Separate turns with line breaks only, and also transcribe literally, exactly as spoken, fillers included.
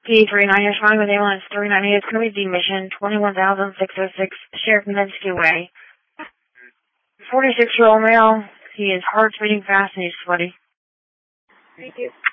P three nine, you're responding with ambulance three ninety. It's going to be D mission twenty-one thousand six oh six, Sheriff Minsky Way. forty-six-year-old male. He is heart beating fast and he's sweaty.
Thank you.